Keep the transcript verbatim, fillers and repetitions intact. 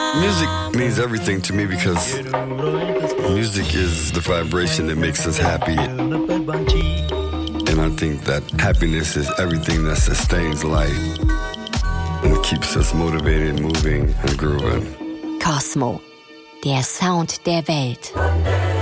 Music means everything to me because music is the vibration that makes us happy. And I think that happiness is everything that sustains life and keeps us motivated, moving and grooving. Cosmo, der Sound der Welt.